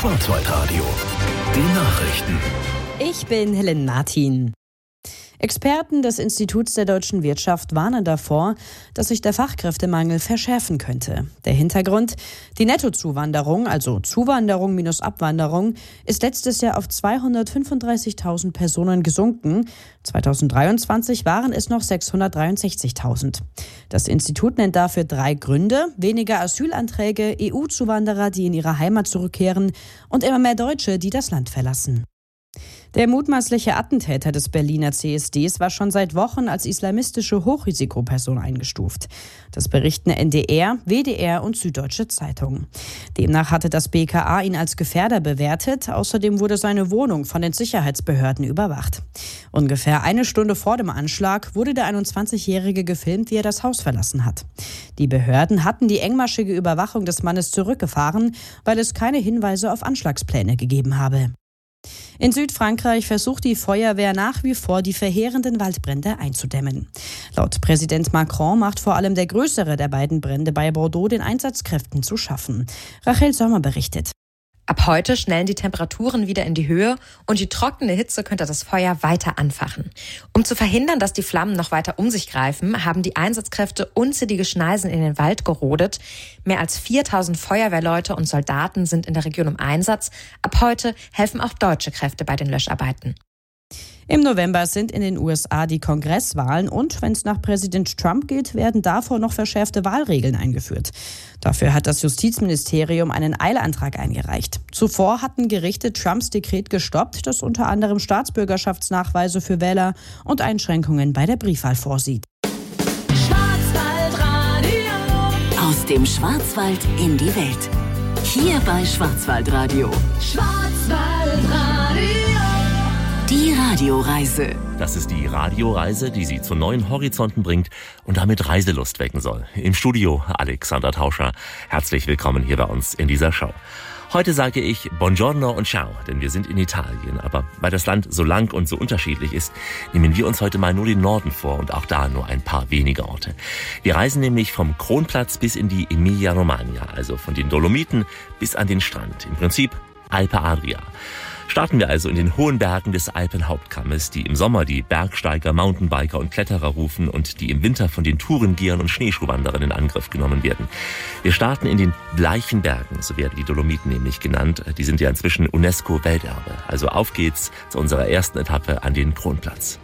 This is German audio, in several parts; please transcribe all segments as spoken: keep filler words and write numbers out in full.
Schwarzwaldradio. Die Nachrichten. Ich bin Helen Martin. Experten des Instituts der deutschen Wirtschaft warnen davor, dass sich der Fachkräftemangel verschärfen könnte. Der Hintergrund: Die Nettozuwanderung, also Zuwanderung minus Abwanderung, ist letztes Jahr auf zweihundertfünfunddreißigtausend Personen gesunken. zweitausenddreiundzwanzig waren es noch sechshundertdreiundsechzigtausend. Das Institut nennt dafür drei Gründe: weniger Asylanträge, E U-Zuwanderer, die in ihre Heimat zurückkehren und immer mehr Deutsche, die das Land verlassen. Der mutmaßliche Attentäter des Berliner C S Ds war schon seit Wochen als islamistische Hochrisikoperson eingestuft. Das berichten N D R, W D R und Süddeutsche Zeitung. Demnach hatte das B K A ihn als Gefährder bewertet. Außerdem wurde seine Wohnung von den Sicherheitsbehörden überwacht. Ungefähr eine Stunde vor dem Anschlag wurde der einundzwanzigjährige gefilmt, wie er das Haus verlassen hat. Die Behörden hatten die engmaschige Überwachung des Mannes zurückgefahren, weil es keine Hinweise auf Anschlagspläne gegeben habe. In Südfrankreich versucht die Feuerwehr nach wie vor, die verheerenden Waldbrände einzudämmen. Laut Präsident Macron macht vor allem der größere der beiden Brände bei Bordeaux den Einsatzkräften zu schaffen. Rachel Sommer berichtet. Ab heute schnellen die Temperaturen wieder in die Höhe und die trockene Hitze könnte das Feuer weiter anfachen. Um zu verhindern, dass die Flammen noch weiter um sich greifen, haben die Einsatzkräfte unzählige Schneisen in den Wald gerodet. Mehr als viertausend Feuerwehrleute und Soldaten sind in der Region im Einsatz. Ab heute helfen auch deutsche Kräfte bei den Löscharbeiten. Im November sind in den U S A die Kongresswahlen und wenn es nach Präsident Trump geht, werden davor noch verschärfte Wahlregeln eingeführt. Dafür hat das Justizministerium einen Eilantrag eingereicht. Zuvor hatten Gerichte Trumps Dekret gestoppt, das unter anderem Staatsbürgerschaftsnachweise für Wähler und Einschränkungen bei der Briefwahl vorsieht. Schwarzwaldradio. Aus dem Schwarzwald in die Welt. Hier bei Schwarzwaldradio. Schwarzwaldradio. Die Radioreise. Das ist die Radioreise, die Sie zu neuen Horizonten bringt und damit Reiselust wecken soll. Im Studio Alexander Tauscher. Herzlich willkommen hier bei uns in dieser Show. Heute sage ich Buongiorno und Ciao, denn wir sind in Italien. Aber weil das Land so lang und so unterschiedlich ist, nehmen wir uns heute mal nur den Norden vor und auch da nur ein paar wenige Orte. Wir reisen nämlich vom Kronplatz bis in die Emilia-Romagna, also von den Dolomiten bis an den Strand. Im Prinzip Alpe Adria. Starten wir also in den hohen Bergen des Alpenhauptkammes, die im Sommer die Bergsteiger, Mountainbiker und Kletterer rufen und die im Winter von den Tourengehern und Schneeschuhwanderern in Angriff genommen werden. Wir starten in den Bleichen Bergen, so werden die Dolomiten nämlich genannt. Die sind ja inzwischen UNESCO-Welterbe. Also auf geht's zu unserer ersten Etappe an den Kronplatz.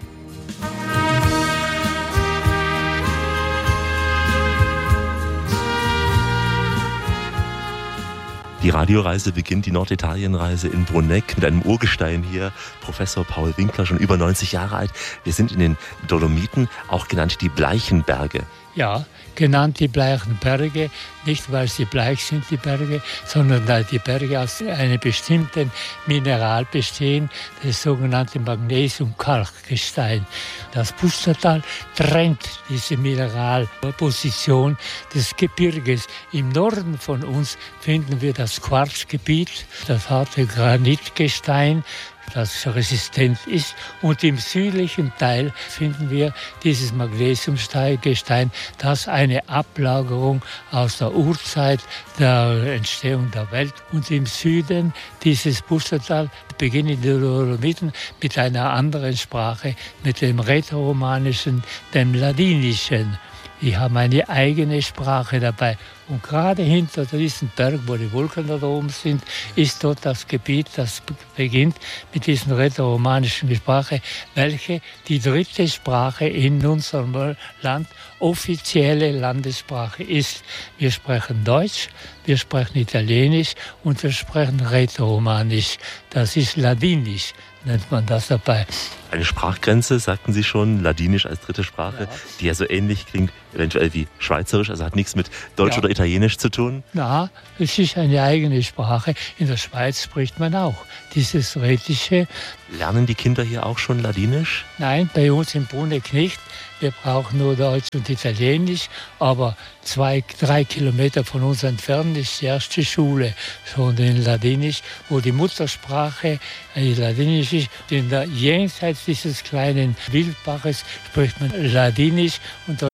Die Radioreise beginnt, die Norditalienreise in Bruneck mit einem Urgestein hier, Professor Paul Winkler, schon über neunzig Jahre alt. Wir sind in den Dolomiten, auch genannt die Bleichen Berge. Ja, genannt die Bleichen Berge, nicht weil sie bleich sind, die Berge, sondern weil die Berge aus einem bestimmten Mineral bestehen, das sogenannte Magnesium-Kalkgestein. Das Pustertal trennt diese Mineralposition des Gebirges. Im Norden von uns finden wir das Quarzgebiet, das harte Granitgestein, das resistent ist. Und im südlichen Teil finden wir dieses Magnesiumgestein, das eine Ablagerung aus der Urzeit der Entstehung der Welt. Und im Süden dieses Pustertal beginnen die Dolomiten mit einer anderen Sprache, mit dem Rätoromanischen, dem Ladinischen. Die haben eine eigene Sprache dabei. Und gerade hinter diesem Berg, wo die Wolken da oben sind, ist dort das Gebiet, das beginnt mit dieser rätoromanischen Sprache, welche die dritte Sprache in unserem Land, offizielle Landessprache ist. Wir sprechen Deutsch, wir sprechen Italienisch und wir sprechen Rätoromanisch. Das ist Ladinisch, nennt man das dabei. Eine Sprachgrenze, sagten Sie schon, Ladinisch als dritte Sprache, ja, die ja so ähnlich klingt, eventuell wie Schweizerisch, also hat nichts mit Deutsch ja. oder Italienisch zu tun? Na, es ist eine eigene Sprache. In der Schweiz spricht man auch dieses Rätische. Lernen die Kinder hier auch schon Ladinisch? Nein, bei uns in Bruneck nicht. Wir brauchen nur Deutsch und Italienisch, aber zwei, drei Kilometer von uns entfernt ist die erste Schule, schon in Ladinisch, wo die Muttersprache Ladinisch ist. In der jenseits dieses kleinen Wildbaches spricht man Ladinisch und da